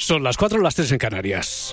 Son las 4, las 3 en Canarias.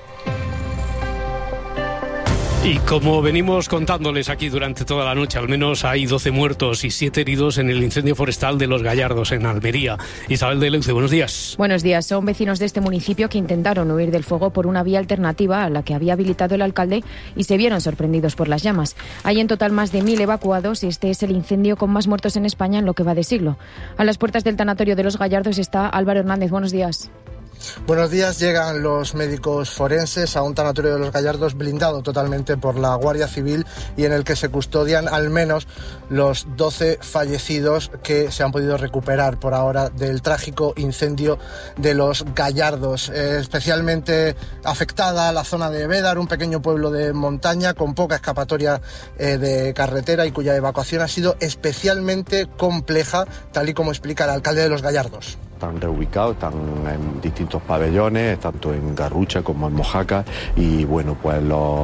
Y como venimos contándoles aquí durante toda la noche, al menos hay 12 muertos y 7 heridos en el incendio forestal de Los Gallardos, en Almería. Isabel de Leuce, buenos días. Buenos días. Son vecinos de este municipio que intentaron huir del fuego por una vía alternativa a la que había habilitado el alcalde y se vieron sorprendidos por las llamas. Hay en total más de 1.000 evacuados y este es el incendio con más muertos en España en lo que va de siglo. A las puertas del tanatorio de Los Gallardos está Álvaro Hernández. Buenos días. Buenos días. Llegan los médicos forenses a un tanatorio de Los Gallardos blindado totalmente por la Guardia Civil y en el que se custodian al menos los 12 fallecidos que se han podido recuperar por ahora del trágico incendio de Los Gallardos. Especialmente afectada la zona de Bédar, un pequeño pueblo de montaña con poca escapatoria de carretera y cuya evacuación ha sido especialmente compleja, tal y como explica el alcalde de Los Gallardos. Están reubicados, están en distintos pabellones, tanto en Garrucha como en Mojácar, y bueno, pues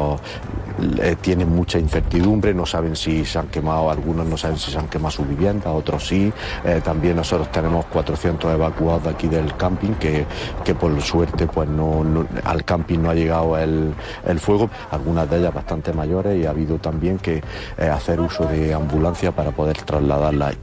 tienen mucha incertidumbre, no saben si se han quemado, algunos no saben si se han quemado sus viviendas, otros sí. También nosotros tenemos 400 evacuados de aquí del camping, que por suerte pues no al camping no ha llegado el fuego, algunas de ellas bastante mayores, y ha habido también que hacer uso de ambulancia para poder trasladarlas.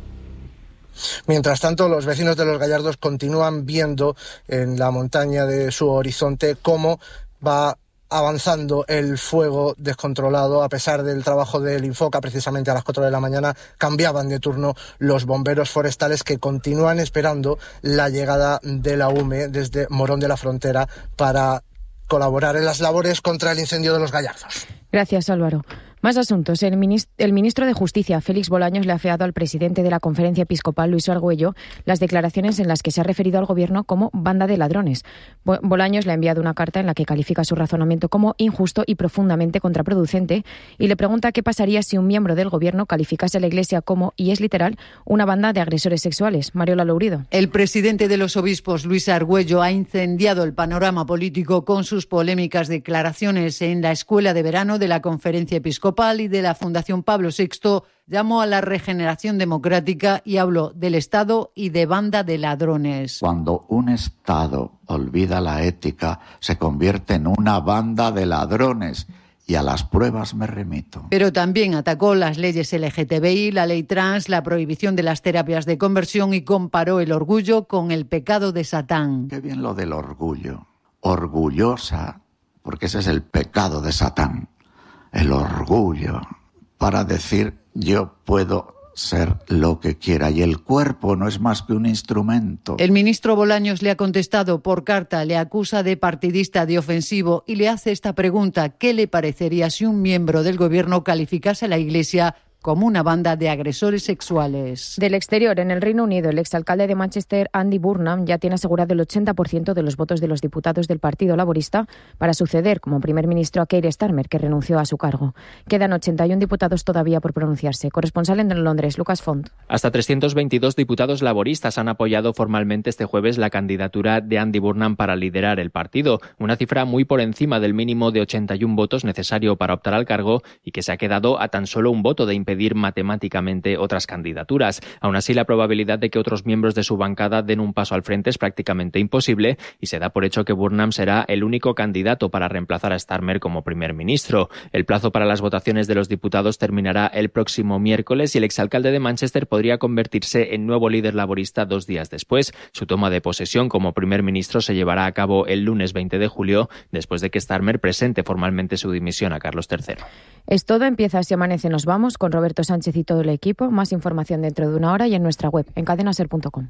Mientras tanto, los vecinos de Los Gallardos continúan viendo en la montaña de su horizonte cómo va avanzando el fuego descontrolado. A pesar del trabajo del Infoca, precisamente a las 4 de la mañana cambiaban de turno los bomberos forestales que continúan esperando la llegada de la UME desde Morón de la Frontera para colaborar en las labores contra el incendio de Los Gallardos. Gracias, Álvaro. Más asuntos. El ministro de Justicia, Félix Bolaños, le ha afeado al presidente de la Conferencia Episcopal, Luis Argüello, las declaraciones en las que se ha referido al Gobierno como banda de ladrones. Bolaños le ha enviado una carta en la que califica su razonamiento como injusto y profundamente contraproducente y le pregunta qué pasaría si un miembro del Gobierno calificase a la Iglesia como, y es literal, una banda de agresores sexuales. Mariola Lourido. El presidente de los obispos, Luis Argüello, ha incendiado el panorama político con sus polémicas declaraciones en la escuela de verano de la Conferencia Episcopal y de la Fundación Pablo VI. Llamó a la regeneración democrática y habló del Estado y de banda de ladrones. Cuando un Estado olvida la ética, se convierte en una banda de ladrones. Y a las pruebas me remito. Pero también atacó las leyes LGTBI, la ley trans, la prohibición de las terapias de conversión y comparó el orgullo con el pecado de Satán. Qué bien lo del orgullo. Orgullosa, porque ese es el pecado de Satán. El orgullo, para decir yo puedo ser lo que quiera, y el cuerpo no es más que un instrumento. El ministro Bolaños le ha contestado por carta, le acusa de partidista, de ofensivo, y le hace esta pregunta: ¿qué le parecería si un miembro del Gobierno calificase a la Iglesia como una banda de agresores sexuales? Del exterior, en el Reino Unido, el exalcalde de Manchester, Andy Burnham, ya tiene asegurado el 80% de los votos de los diputados del Partido Laborista para suceder como primer ministro a Keir Starmer, que renunció a su cargo. Quedan 81 diputados todavía por pronunciarse. Corresponsal en Londres, Lucas Font. Hasta 322 diputados laboristas han apoyado formalmente este jueves la candidatura de Andy Burnham para liderar el partido, una cifra muy por encima del mínimo de 81 votos necesario para optar al cargo y que se ha quedado a tan solo un voto de impedir matemáticamente otras candidaturas. Aún así, la probabilidad de que otros miembros de su bancada den un paso al frente es prácticamente imposible y se da por hecho que Burnham será el único candidato para reemplazar a Starmer como primer ministro. El plazo para las votaciones de los diputados terminará el próximo miércoles y el exalcalde de Manchester podría convertirse en nuevo líder laborista 2 días después. Su toma de posesión como primer ministro se llevará a cabo el lunes 20 de julio, después de que Starmer presente formalmente su dimisión a Carlos III. Es todo. Empieza Así Amanece, nos vamos con Roberto Sánchez y todo el equipo. Más información dentro de una hora y en nuestra web, en cadenaser.com.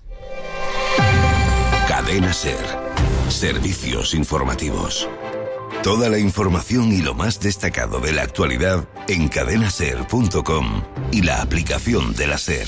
Cadena Ser. Servicios informativos. Toda la información y lo más destacado de la actualidad en cadenaser.com y la aplicación de la Ser.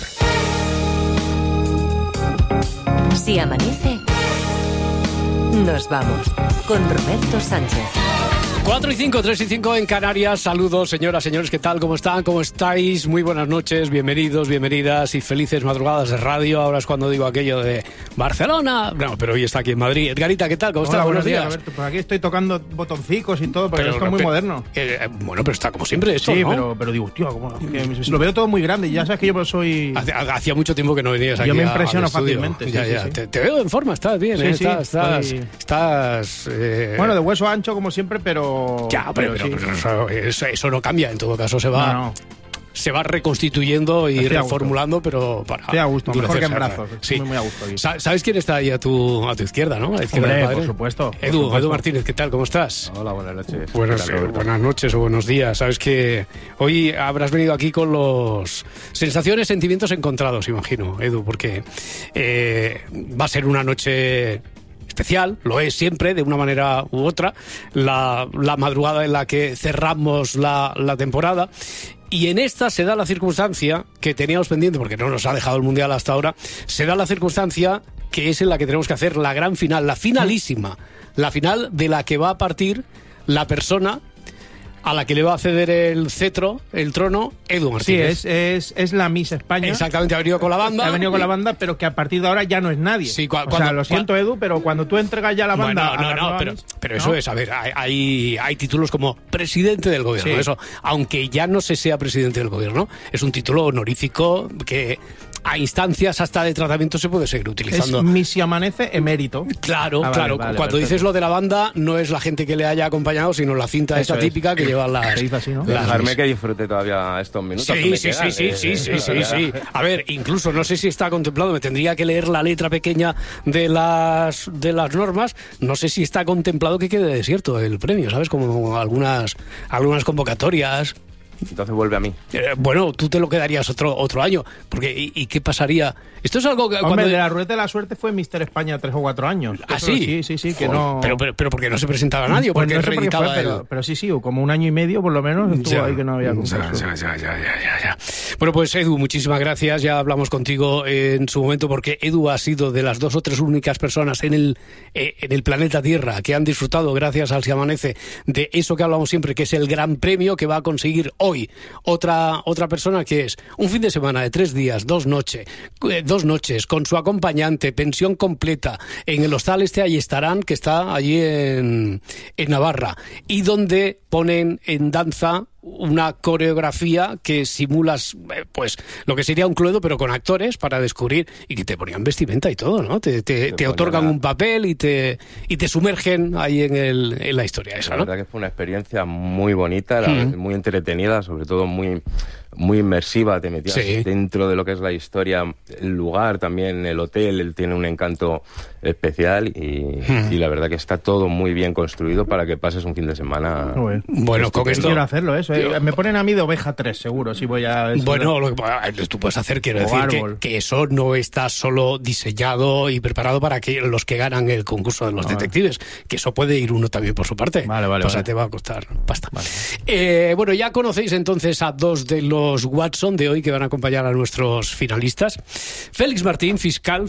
Si amanece, nos vamos con Roberto Sánchez. 4 y 5, 3 y 5 en Canarias. Saludos, señoras, señores, ¿qué tal? ¿Cómo están? ¿Cómo estáis? Muy buenas noches, bienvenidos, bienvenidas y felices madrugadas de radio. Ahora es cuando digo aquello de Barcelona. No, pero hoy está aquí en Madrid. Edgarita, ¿qué tal? ¿Cómo estás? Buenos días, Roberto. Pues aquí estoy tocando botoncicos y todo, porque esto es muy moderno. Bueno, pero está como siempre esto, sí, ¿no? pero digo, tío, lo veo todo muy grande. Ya sabes que yo soy... Hacía mucho tiempo que no venías aquí. Yo me impresiono al estudio. fácilmente. Ya. Sí. Te veo en forma, estás bien, sí, ¿eh? Sí, Estás bueno, de hueso ancho como siempre, pero... Ya, pero eso no cambia, en todo caso se va... No. Se va reconstituyendo y reformulando, pero para... Estoy a gusto, mejor que en brazos. Sí. Muy a gusto aquí. ¿Sabes quién está ahí a tu izquierda, no? A la izquierda del padre. Por supuesto. Edu Martínez, ¿qué tal? ¿Cómo estás? Hola, buenas noches. Buenas noches o buenos días. Sabes que hoy habrás venido aquí con los sensaciones, sentimientos encontrados, imagino, Edu, porque va a ser una noche... especial, lo es siempre, de una manera u otra, la madrugada en la que cerramos la temporada, y en esta se da la circunstancia que teníamos pendiente, porque no nos ha dejado el Mundial hasta ahora, se da la circunstancia que es en la que tenemos que hacer la gran final, la finalísima, la final de la que va a partir la persona a la que le va a ceder el cetro, el trono, Edu Martínez. Sí, es la Miss España. Exactamente, ha venido con la banda. Ha venido con la banda, pero que a partir de ahora ya no es nadie. Sí, lo siento, Edu, pero cuando tú entregas ya la banda... Pero eso es, a ver, hay títulos como presidente del gobierno. Sí. Eso, aunque ya no se sea presidente del gobierno, es un título honorífico que... a instancias hasta de tratamiento se puede seguir utilizando. Es Miss Amanece emérito. Claro. Cuando dices lo de la banda, no es la gente que le haya acompañado, sino la cinta esta típica que lleva las... Así, ¿no? Dejarme que disfrute todavía estos minutos. Sí. A ver, incluso no sé si está contemplado, me tendría que leer la letra pequeña de las normas, no sé si está contemplado que quede desierto el premio, ¿sabes? Como algunas convocatorias... Entonces vuelve a mí. Bueno, tú te lo quedarías otro año, porque ¿y qué pasaría? Esto es algo que... Hombre, de la ruleta de la suerte fue Mister España 3 o 4 años. ¿Ah, sí? Sí, que no... Pero porque no se presentaba nadie, pues porque no sé reeditaba... pero sí, como un año y medio por lo menos estuvo ahí que no había concurso. Ya. Bueno, pues Edu, muchísimas gracias, ya hablamos contigo en su momento, porque Edu ha sido de las 2 o 3 únicas personas en el planeta Tierra que han disfrutado, gracias al Se Amanece, de eso que hablamos siempre, que es el gran premio que va a conseguir hoy otra persona, que es un fin de semana de 3 días, 2 noches, con su acompañante, pensión completa, en el hostal Ahí Estarán, que está allí en Navarra, y donde ponen en danza una coreografía que simulas, pues, lo que sería un Cluedo, pero con actores, para descubrir, y que te ponían vestimenta y todo, ¿no? Te otorgan un papel y te sumergen ahí en la historia esa, ¿no? La verdad que fue una experiencia muy bonita, muy entretenida, sobre todo muy inmersiva, te metías dentro de lo que es la historia, el lugar también, el hotel, él tiene un encanto especial y la verdad que está todo muy bien construido para que pases un fin de semana. Bueno, con esto... Quiero hacerlo, eso. Me ponen a mí de oveja 3, seguro, si voy a... Bueno, lo que tú puedes hacer, quiero decir, que eso no está solo diseñado y preparado para que los que ganan el concurso de los detectives, que eso puede ir uno también por su parte. Vale. Te va a costar pasta. Vale. Bueno, ya conocéis entonces a 2 de los Watson de hoy que van a acompañar a nuestros finalistas. Félix Martín, fiscal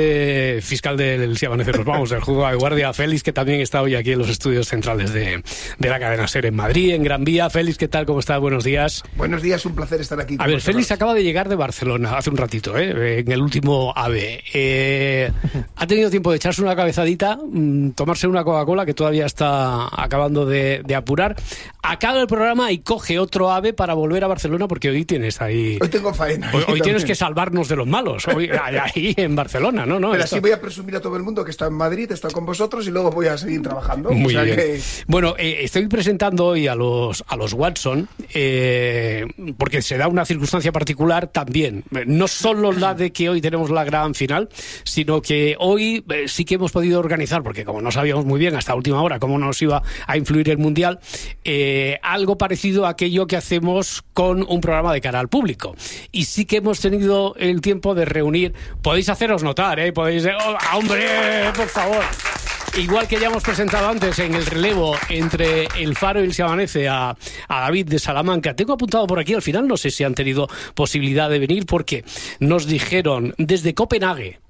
del Se Amanece, vamos, del juzgado de guardia. Félix, que también está hoy aquí en los estudios centrales de la cadena SER en Madrid, en Gran Vía. Félix, ¿qué tal? ¿Cómo estás? Buenos días. Buenos días, un placer estar aquí. A ver, Félix acaba de llegar de Barcelona hace un ratito, en el último AVE. Ha tenido tiempo de echarse una cabezadita, tomarse una Coca-Cola, que todavía está acabando de apurar. Acaba el programa y coge otro AVE para volver a Barcelona, porque hoy tienes ahí... Hoy tengo faena. Hoy tienes que salvarnos de los malos, hoy ahí en Barcelona, ¿no? Pero así voy a presumir a todo el mundo que está en Madrid, está con vosotros y luego voy a seguir trabajando. Muy bien. Bueno, estoy presentando hoy a los Watson, porque se da una circunstancia particular también. No solo la de que hoy tenemos la gran final, sino que hoy sí que hemos podido organizar, porque como no sabíamos muy bien hasta última hora cómo nos iba a influir el Mundial, algo parecido a aquello que hacemos con un programa de cara al público. Y sí que hemos tenido el tiempo de reunir, podéis haceros notar, podéis... ¡Hombre, por favor! Igual que ya hemos presentado antes en el relevo entre El Faro y el Se Amanece a David de Salamanca. Tengo apuntado por aquí, al final no sé si han tenido posibilidad de venir, porque nos dijeron desde Copenhague,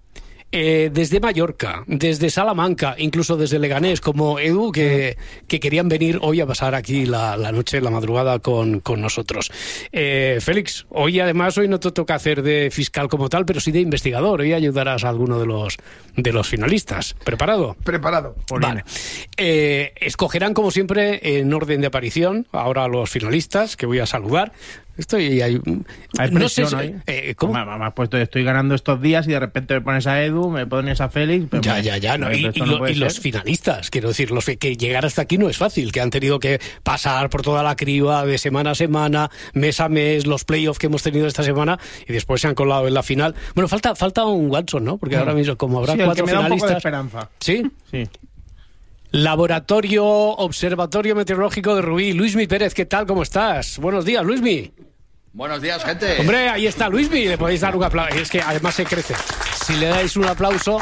desde Mallorca, desde Salamanca, incluso desde Leganés, como Edu, que querían venir hoy a pasar aquí la noche, la madrugada con nosotros. Félix, hoy no te toca hacer de fiscal como tal, pero sí de investigador. Hoy ayudarás a alguno de los finalistas. ¿Preparado? Preparado. Vale. Escogerán, como siempre, en orden de aparición, ahora a los finalistas, que voy a saludar. Hay presión hoy. ¿Cómo? Me has puesto, estoy ganando estos días y de repente me pones a Edu, me pones a Félix. Pero Ya. No, y los finalistas, quiero decir, que llegar hasta aquí no es fácil, que han tenido que pasar por toda la criba de semana a semana, mes a mes, los playoffs que hemos tenido esta semana y después se han colado en la final. Bueno, falta un Watson, ¿no? Porque ahora mismo, como habrá 4 me da finalistas... un poco de esperanza. ¿Sí? Sí. Laboratorio Observatorio Meteorológico de Rubí. Luismi Pérez, ¿qué tal? ¿Cómo estás? Buenos días, Luismi. Buenos días, gente. Hombre, ahí está Luismi, le podéis dar un aplauso. Es que además se crece. Si le dais un aplauso...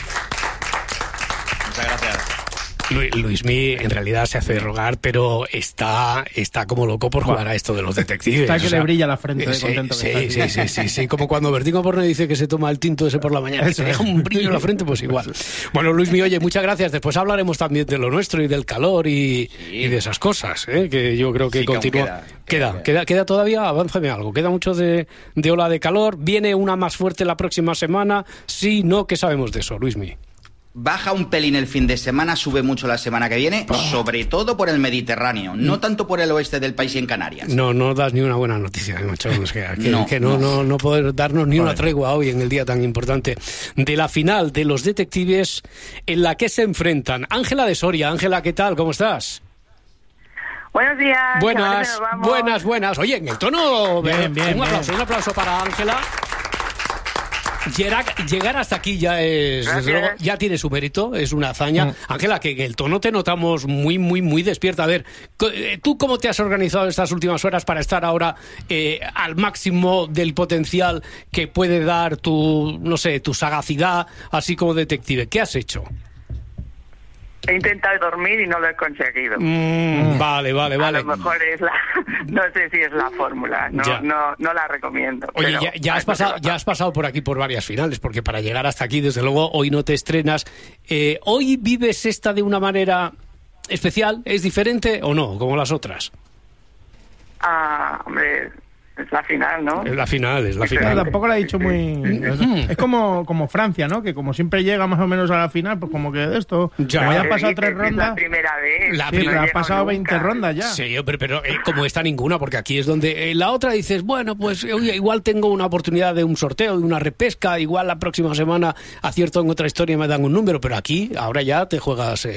Muchas gracias. Luismi en realidad se hace rogar, pero está como loco por jugar a esto de los detectives. Está que le brilla la frente de contento. Sí, como cuando Bertín Oporno dice que se toma el tinto ese por la mañana, que te deja un brillo en la frente, pues igual. Bueno, Luismi, oye, muchas gracias. Después hablaremos también de lo nuestro y del calor y de esas cosas, que yo creo que continúa. Queda todavía, avánzame algo. Queda mucho de ola de calor. Viene una más fuerte la próxima semana. Sí, no, ¿qué sabemos de eso, Luismi? Baja un pelín el fin de semana, sube mucho la semana que viene, sobre todo por el Mediterráneo, no tanto por el oeste del país y en Canarias. No das ni una buena noticia, macho. No poder darnos ni una tregua hoy en el día tan importante de la final de los detectives en la que se enfrentan. Ángela de Soria. Ángela, ¿qué tal? ¿Cómo estás? Buenos días. Buenas. Oye, en el tono... Bien. Un aplauso para Ángela. Llegar hasta aquí ya es, desde luego, ya tiene su mérito, es una hazaña. Ángela, que en el tono te notamos muy despierta. A ver, ¿tú cómo te has organizado estas últimas horas para estar ahora al máximo del potencial que puede dar tu sagacidad, así como detective? ¿Qué has hecho? He intentado dormir y no lo he conseguido. Vale. A lo mejor no sé si es la fórmula, no la recomiendo. Oye, ya has pasado por aquí por varias finales, porque para llegar hasta aquí, desde luego, hoy no te estrenas. ¿Hoy vives esta de una manera especial? ¿Es diferente o no, como las otras? Hombre... Es la final, ¿no? Es la final. Tampoco la he dicho muy... Es como Francia, ¿no? Que como siempre llega más o menos a la final, pues como que de esto... Como ya han pasado 3 rondas... Es la primera vez. Pero han pasado 20 rondas ya. Sí, pero como esta ninguna, porque aquí es donde... la otra dices, bueno, pues oye, igual tengo una oportunidad de un sorteo, de una repesca, igual la próxima semana acierto en otra historia y me dan un número, pero aquí ahora ya te juegas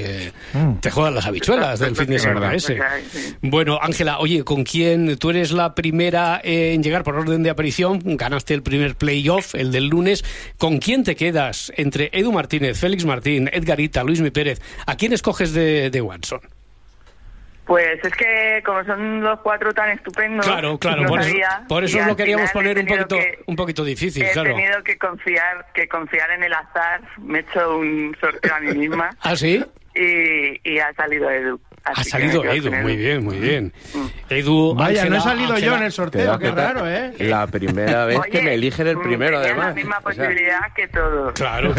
las habichuelas del fin de semana ese. Bueno, Ángela, oye, ¿con quién? Tú eres la primera... en llegar por orden de aparición, ganaste el primer playoff, el del lunes. ¿Con quién te quedas entre Edu Martínez, Félix Martín, Edgarita, Luismi Pérez? ¿A quién escoges de Watson? Pues es que como son los 4 tan estupendos... Claro, por eso lo queríamos poner un poquito difícil, claro. He tenido que confiar en el azar, me he hecho un sorteo a mí misma. ¿Ah, sí? Y ha salido Edu. Ha salido Edu, muy bien. Edu, vaya, Ángela, no he salido yo en el sorteo, qué raro, ¿eh? La primera vez que me eligen el primero, además. La misma posibilidad que todos. Claro.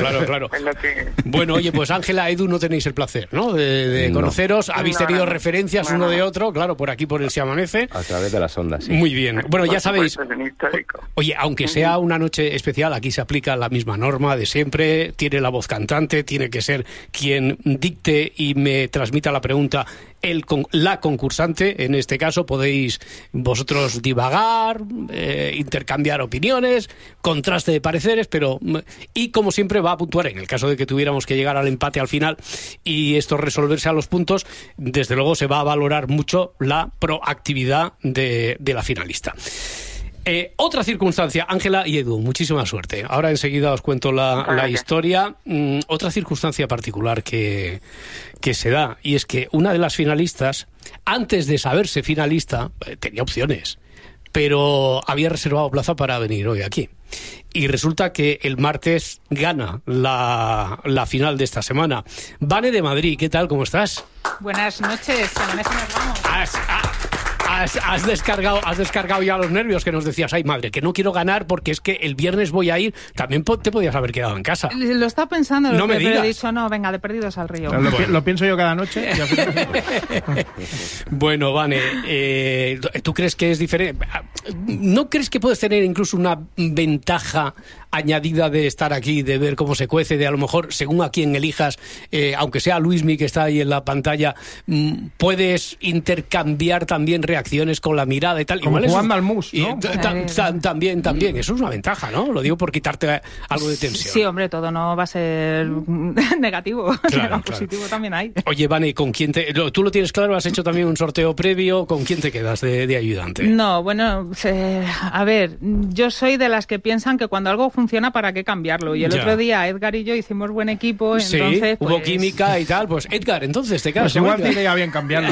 Bueno, oye, pues Ángela, Edu, no tenéis el placer, ¿no? De conoceros. Habéis tenido referencias uno de otro, claro, por aquí, por el Si Amanece. A través de las ondas, sí. Muy bien. Bueno, ya sabéis. Oye, aunque sea una noche especial, aquí se aplica la misma norma de siempre. Tiene la voz cantante, tiene que ser quien dicte y me transmita la pregunta la concursante. En este caso podéis vosotros divagar, intercambiar opiniones, contraste de pareceres, y como siempre va a puntuar en el caso de que tuviéramos que llegar al empate al final y esto resolverse a los puntos. Desde luego se va a valorar mucho la proactividad de la finalista. Otra circunstancia, Ángela y Edu, muchísima suerte. Ahora enseguida os cuento la historia. Otra circunstancia particular que se da, y es que una de las finalistas, antes de saberse finalista, tenía opciones, pero había reservado plaza para venir hoy aquí. Y resulta que el martes gana la final de esta semana. Vane de Madrid, ¿qué tal? ¿Cómo estás? Buenas noches, nos vamos. has descargado ya los nervios, que nos decías, ay madre, que no quiero ganar porque es que el viernes voy a ir. También te podías haber quedado en casa. Lo estaba pensando, no me digas. Pero he dicho, no, venga, de perdidos al río. Lo pienso yo cada noche. Bueno, Vane, ¿tú crees que es diferente? ¿No crees que puedes tener incluso una ventaja añadida de estar aquí, de ver cómo se cuece, de a lo mejor, según a quien elijas, aunque sea Luismi que está ahí en la pantalla, puedes intercambiar también reacciones con la mirada y tal? Como igual jugando al mus, ¿no? También, eso es una ventaja, ¿no? Lo digo por quitarte algo de tensión. Sí, hombre, todo no va a ser negativo. Claro. Positivo también hay. Oye, Vane, ¿con quién tú lo tienes claro? ¿Has hecho también un sorteo previo? ¿Con quién te quedas de ayudante? No, bueno, a ver, yo soy de las que piensan que cuando algo funciona, ¿para qué cambiarlo? Y el otro día Edgar y yo hicimos buen equipo, entonces... Sí, hubo química y tal. Pues Edgar, entonces te quedas. Pues igual te iría bien cambiarlo.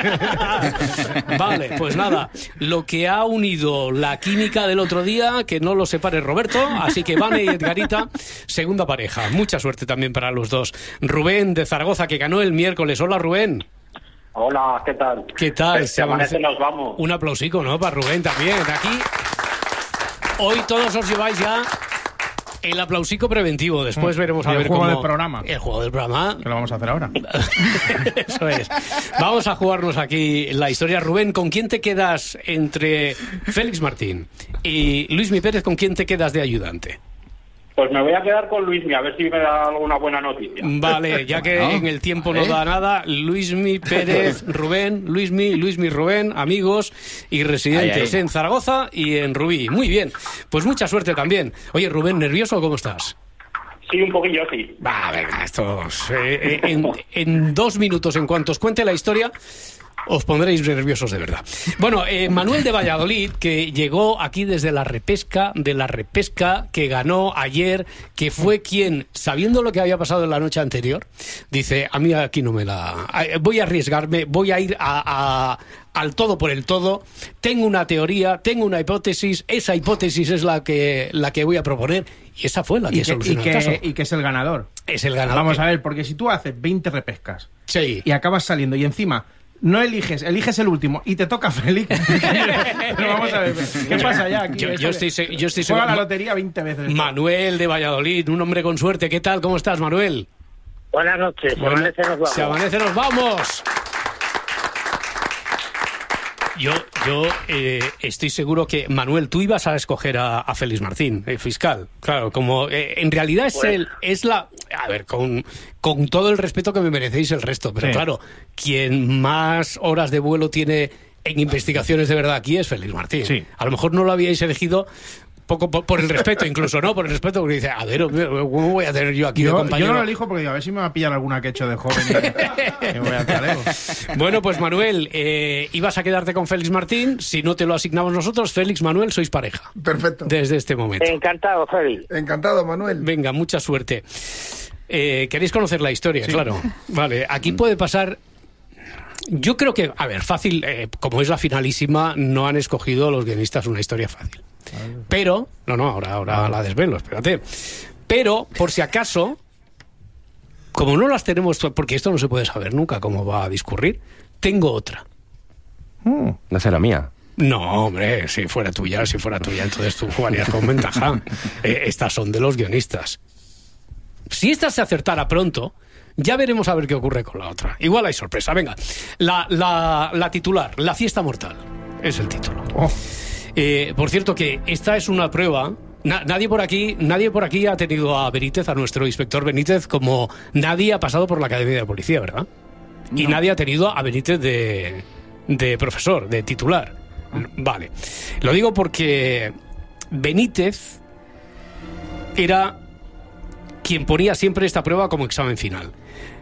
Vale, pues nada, lo que ha unido la química del otro día, que no lo separe Roberto, así que Vane y Edgarita, segunda pareja. Mucha suerte también para los dos. Rubén de Zaragoza, que ganó el miércoles. Hola, Rubén. Hola, ¿qué tal? ¿Qué tal? Se amanece, nos vamos. Un aplausico, ¿no? Para Rubén también. Aquí, hoy todos os lleváis ya el aplausico preventivo. Después veremos a ver cómo... El juego del programa. Que lo vamos a hacer ahora. Eso es. Vamos a jugarnos aquí la historia. Rubén, ¿con quién te quedas entre Félix Martín y Luismi Pérez? ¿Con quién te quedas de ayudante? Pues me voy a quedar con Luismi, a ver si me da alguna buena noticia. Vale, ya que en el tiempo no da nada, Luismi Pérez, Rubén, Luismi, Rubén, amigos y residentes en Zaragoza y en Rubí. Muy bien, pues mucha suerte también. Oye, Rubén, ¿nervioso o cómo estás? Sí, un poquillo, sí. Va, venga, en 2 minutos, en cuanto os cuente la historia, os pondréis nerviosos de verdad. Bueno, Manuel de Valladolid, que llegó aquí desde la repesca, que ganó ayer, que fue quien, sabiendo lo que había pasado en la noche anterior, dice, a mí aquí no me la... Voy a arriesgarme, voy a ir al todo por el todo, tengo una teoría, tengo una hipótesis, esa hipótesis es la que voy a proponer, y esa fue la que solucionó el caso. Y que es el ganador. Es el ganador. Vamos a ver, porque si tú haces 20 repescas y acabas saliendo y encima... No eliges el último y te toca Félix. Pero vamos a ver, ¿qué pasa ya aquí? Yo estoy seguro. Juega la lotería 20 veces. Manuel de Valladolid, un hombre con suerte. ¿Qué tal? ¿Cómo estás, Manuel? Buenas noches. Se amanece, nos vamos. Se amanece, nos vamos. Yo estoy seguro que, Manuel, tú ibas a escoger a Félix Martín, el fiscal. Claro, como en realidad es la... A ver, con todo el respeto que me merecéis el resto, pero claro, quien más horas de vuelo tiene en investigaciones de verdad aquí es Félix Martín. Sí. A lo mejor no lo habíais elegido... poco por el respeto, incluso, ¿no? Por el respeto, porque dice, a ver, ¿cómo voy a tener yo aquí de compañero? Yo no lo elijo porque digo, a ver si me va a pillar alguna que he hecho de joven y me voy al talego. Bueno, pues Manuel, ibas a quedarte con Félix Martín. Si no te lo asignamos nosotros, Félix, Manuel, sois pareja. Perfecto. Desde este momento. Encantado, Félix. Encantado, Manuel. Venga, mucha suerte. ¿Queréis conocer la historia? Sí. Claro. Vale, aquí puede pasar... Yo creo que, a ver, fácil, como es la finalísima, no han escogido los guionistas una historia fácil. Pero, ahora la desvelo, espérate. Pero, por si acaso, como no las tenemos, porque esto no se puede saber nunca cómo va a discurrir, tengo otra. ¿No será mía? No, hombre, si fuera tuya, entonces tú jugarías con ventaja. Estas son de los guionistas. Si esta se acertara pronto, ya veremos a ver qué ocurre con la otra. Igual hay sorpresa. Venga, la titular, La fiesta mortal, es el título. Por cierto, que esta es una prueba. Nadie por aquí ha tenido a Benítez, a nuestro inspector Benítez, como nadie ha pasado por la Academia de Policía, ¿verdad? No. Y nadie ha tenido a Benítez de profesor, de titular. Vale. Lo digo porque Benítez era quien ponía siempre esta prueba como examen final.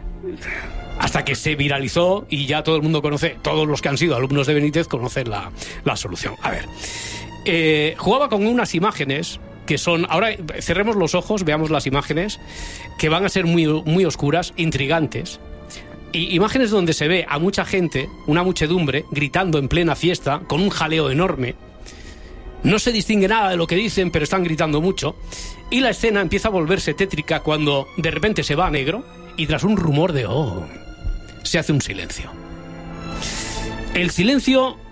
Hasta que se viralizó y ya todo el mundo conoce, todos los que han sido alumnos de Benítez conocen la solución. A ver, jugaba con unas imágenes que son... Ahora cerremos los ojos, veamos las imágenes, que van a ser muy, muy oscuras, intrigantes. Y imágenes donde se ve a mucha gente, una muchedumbre, gritando en plena fiesta, con un jaleo enorme. No se distingue nada de lo que dicen, pero están gritando mucho. Y la escena empieza a volverse tétrica cuando de repente se va a negro y tras un rumor de se hace un silencio. El silencio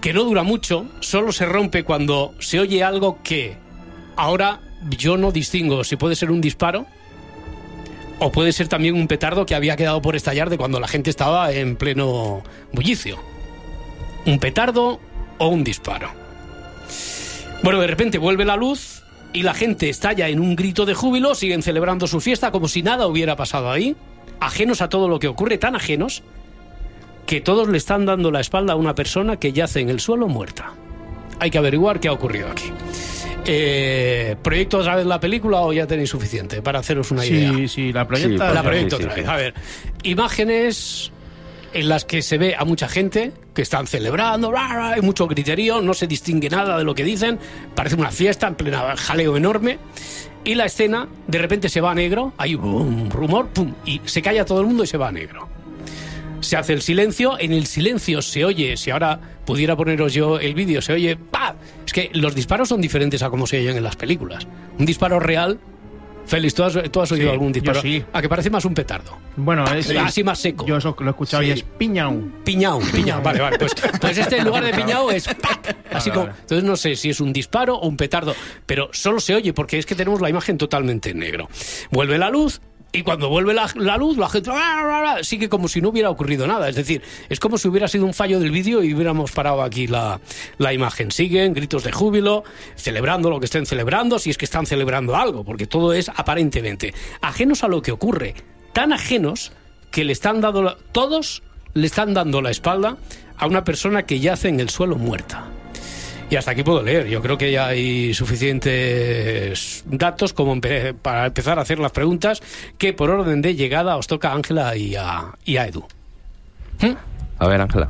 que no dura mucho, solo se rompe cuando se oye algo que ahora yo no distingo si puede ser un disparo o puede ser también un petardo que había quedado por estallar de cuando la gente estaba en pleno bullicio. Un petardo o un disparo. Bueno, de repente vuelve la luz y la gente estalla en un grito de júbilo, siguen celebrando su fiesta como si nada hubiera pasado ahí, ajenos a todo lo que ocurre, tan ajenos que todos le están dando la espalda a una persona que yace en el suelo muerta. Hay que averiguar qué ha ocurrido aquí. ¿Proyecto otra vez la película o ya tenéis suficiente para haceros una idea? Sí, la proyecto otra vez. A ver, imágenes en las que se ve a mucha gente que están celebrando, hay mucho griterío, no se distingue nada de lo que dicen, parece una fiesta en plena jaleo enorme, y la escena de repente se va a negro, hay un rumor, pum, y se calla todo el mundo y se va a negro. Se hace el silencio, en el silencio se oye, si ahora pudiera poneros yo el vídeo, se oye ¡pah! Es que los disparos son diferentes a como se oyen en las películas. Un disparo real, Félix, ¿tú has oído algún disparo? Yo sí. A que parece más un petardo. Bueno, es así más seco. Yo eso lo he escuchado y es piñao. Piñao. Vale. Pues este en lugar de piñao es ¡pac! Así como. Entonces no sé si es un disparo o un petardo, pero solo se oye porque es que tenemos la imagen totalmente en negro. Vuelve la luz. Y cuando vuelve la luz, la gente sigue como si no hubiera ocurrido nada. Es decir, es como si hubiera sido un fallo del vídeo y hubiéramos parado aquí la imagen. Siguen gritos de júbilo, celebrando lo que estén celebrando, si es que están celebrando algo, porque todo es aparentemente ajenos a lo que ocurre. Tan ajenos que todos le están dando la espalda a una persona que yace en el suelo muerta. Y hasta aquí puedo leer. Yo creo que ya hay suficientes datos como para empezar a hacer las preguntas que por orden de llegada os toca a Ángela y a Edu. A ver, Ángela.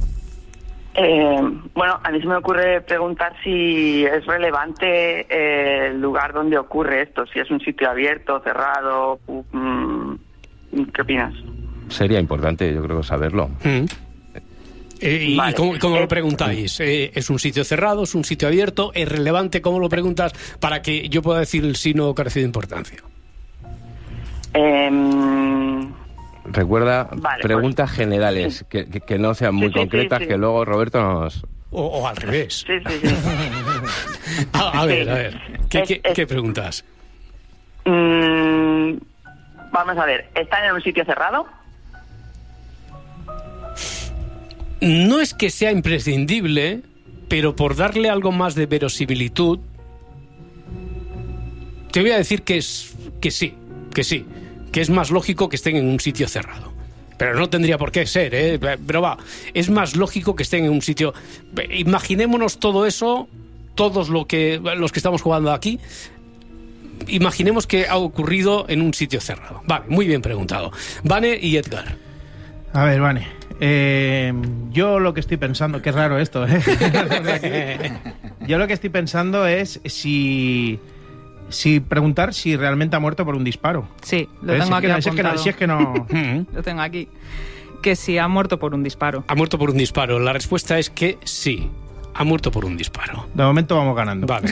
Bueno, a mí se me ocurre preguntar si es relevante el lugar donde ocurre esto, si es un sitio abierto, cerrado. ¿Qué opinas? Sería importante, yo creo, saberlo. ¿Y vale. cómo lo preguntáis? ¿Es un sitio cerrado? ¿Es un sitio abierto? ¿Es relevante? ¿Cómo lo preguntas para que yo pueda decir el sí no carece de importancia? Recuerda, vale, preguntas generales, que no sean muy concretas, que luego Roberto nos... O al revés. Sí. A ver. ¿Qué preguntas? Vamos a ver, ¿están en un sitio cerrado? No es que sea imprescindible, pero por darle algo más de verosimilitud, te voy a decir que sí, que es más lógico que estén en un sitio cerrado. Pero no tendría por qué ser, pero es más lógico que estén en un sitio. Imaginémonos todo eso, todos los que estamos jugando aquí, imaginemos que ha ocurrido en un sitio cerrado. Vale, muy bien preguntado. Vane y Edgar. A ver, Vane. Yo lo que estoy pensando, qué raro esto, Yo lo que estoy pensando es si preguntar si realmente ha muerto por un disparo. Sí, lo tengo aquí apuntado. Si es que no... Lo tengo aquí. Que si ha muerto por un disparo. Ha muerto por un disparo. La respuesta es que sí. Ha muerto por un disparo. De momento vamos ganando. Vale.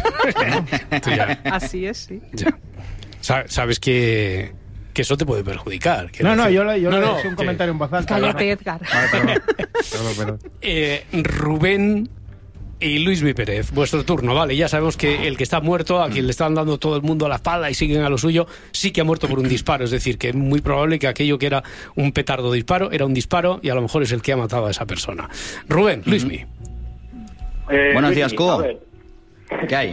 Así es, sí. Ya. Sabes que eso te puede perjudicar. No, yo le hice un comentario en voz alta. Cállate, Edgar. Perdón. Rubén y Luismi Pérez, vuestro turno, vale. Ya sabemos que el que está muerto, a quien le están dando todo el mundo a la espalda y siguen a lo suyo, sí que ha muerto por un disparo. Es decir, que es muy probable que aquello que era un petardo disparo era un disparo y a lo mejor es el que ha matado a esa persona. Rubén, Luismi. Buenos días, Cubo. ¿Qué hay?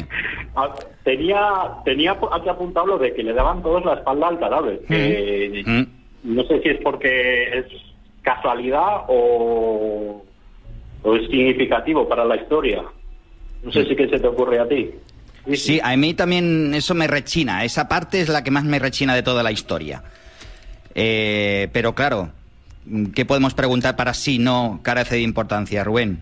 Tenía aquí apuntado lo de que le daban todos la espalda al cadáver. No sé si es porque es casualidad o es significativo para la historia. No sé si qué se te ocurre a ti. Sí, a mí también eso me rechina. Esa parte es la que más me rechina de toda la historia. Pero claro, ¿qué podemos preguntar para si no carece de importancia, Rubén?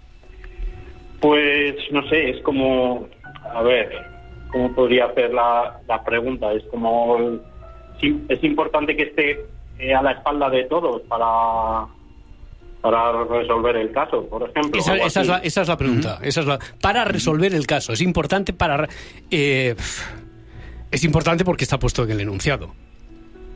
Pues no sé, es como... A ver, ¿cómo podría hacer la pregunta? Es como... Es importante que esté a la espalda de todos para resolver el caso, por ejemplo. Esa es la pregunta. Para resolver el caso. Es importante es importante porque está puesto en el enunciado.